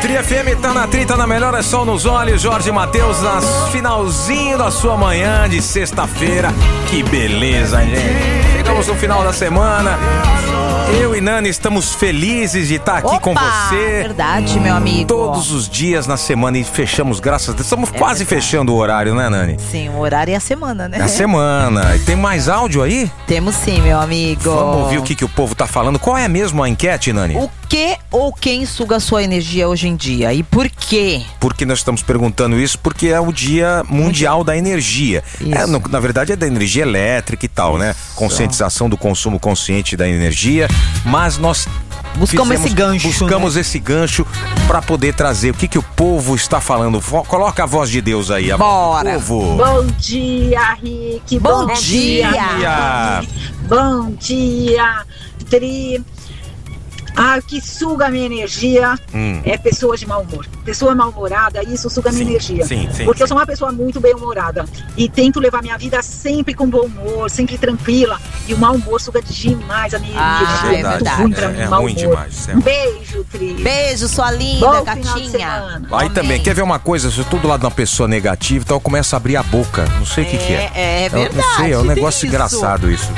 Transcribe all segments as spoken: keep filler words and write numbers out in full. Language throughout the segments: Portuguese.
Tri F M tá na Tri, tá na melhor, é sol nos olhos. Jorge Mateus, no finalzinho da sua manhã de sexta-feira. Que beleza, hein, gente? Chegamos no final da semana. Eu e Nani estamos felizes de estar aqui Opa, com você. Verdade, meu amigo. Todos os dias na semana e fechamos, graças a Deus. Estamos é quase verdade. fechando o horário, né, Nani? Sim, o horário é a semana, né? É a semana. E tem mais áudio aí? Temos sim, meu amigo. Vamos ouvir o que, que o povo tá falando. Qual é mesmo a enquete, Nani? O que ou quem suga a sua energia hoje em dia? E por quê? Porque nós estamos perguntando isso porque é o Dia Mundial da Energia. É, no, na verdade é da energia elétrica e tal, isso. né? Conscientização do consumo consciente da energia. Mas nós buscamos fizemos, esse gancho. Buscamos né? esse gancho para poder trazer o que, que o povo está falando. Coloca a voz de Deus aí, a Bora. voz do povo. Bom dia, Rick. Bom, Bom dia. dia. Bom dia, Tri. Ah, o que suga a minha energia hum. é pessoa de mau humor. Pessoa mal-humorada, isso suga a minha sim, energia. Sim, sim, Porque sim. eu sou uma pessoa muito bem-humorada. E tento levar minha vida sempre com bom humor, sempre tranquila. E o mau humor suga demais a minha ah, energia. É, é muito ruim pra mim, é, é mau ruim humor. demais. É um beijo, Tri. Beijo, sua linda, bom gatinha. Aí Amém. Também, quer ver uma coisa? Se eu tô do lado de uma pessoa negativa, então eu começo a abrir a boca. Não sei o é, que, que é. É verdade. Eu não sei, é um negócio isso. engraçado isso.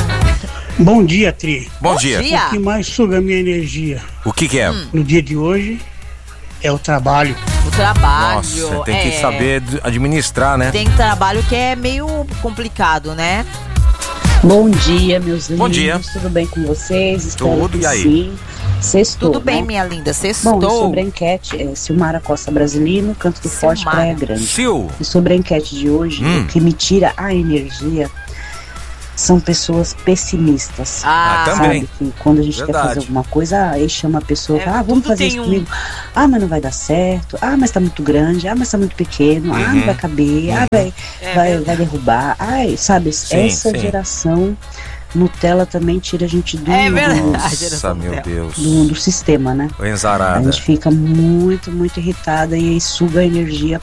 Bom dia, Tri. Bom, Bom dia. dia. O que mais suga a minha energia? O que que é? Hum. No dia de hoje é o trabalho. O trabalho. Nossa, tem que é... saber administrar, né? Tem trabalho que é meio complicado, né? Bom dia, meus lindos. Bom dia. Tudo bem com vocês? Espero Tudo, que e aí? sim. Sextou, Tudo bem, né? minha linda, sextou. Bom, e sobre a enquete, é Silmara Costa Brasilino, Canto do Silmara. Forte, Praia Grande. Sil. E sobre a enquete de hoje, Hum. o que me tira a energia são pessoas pessimistas. Ah, Ah, também. Sabe que quando a gente Verdade. quer fazer alguma coisa, aí chama a pessoa, É, ah, vamos tudo fazer tem isso um- comigo. Ah, mas não vai dar certo. Ah, mas tá muito grande. Ah, mas tá muito pequeno. Ah, Uhum. não vai caber. Ah, vai, É vai, verdade. vai derrubar. Ai, sabe, Sim, essa sim. geração Nutella também tira a gente do, É verdade. Nossa, meu Deus. do, do sistema, né? Tô A enzarada. gente fica muito, muito irritada e aí suga a energia